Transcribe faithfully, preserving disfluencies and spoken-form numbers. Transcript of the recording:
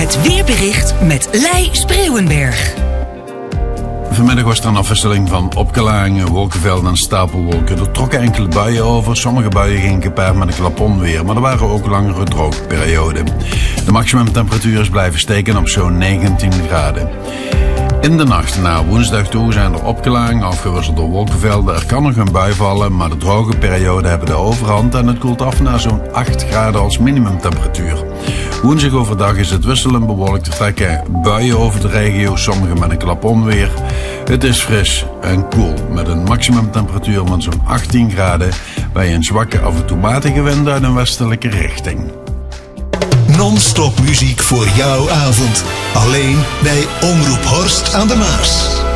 Het weerbericht met Lei Spreeuwenberg. Vanmiddag was er een afwisseling van opklaringen, wolkenvelden en stapelwolken. Er trokken enkele buien over. Sommige buien gingen gepaard met een klap onweer, maar er waren ook langere droogperioden. De maximumtemperatuur is blijven steken op zo'n negentien graden. In de nacht naar woensdag toe zijn er opklaringen afgewisseld door wolkenvelden. Er kan nog een bui vallen, maar de droge perioden hebben de overhand en het koelt af naar zo'n acht graden als minimumtemperatuur. Woensdag overdag is het wisselend bewolkt. Er trekken buien over de regio, sommige met een klap onweer. Het is fris en koel met een maximumtemperatuur van zo'n achttien graden bij een zwakke af en toe matige wind uit een westelijke richting. Non-stop muziek voor jouw avond. Alleen bij Omroep Horst aan de Maas.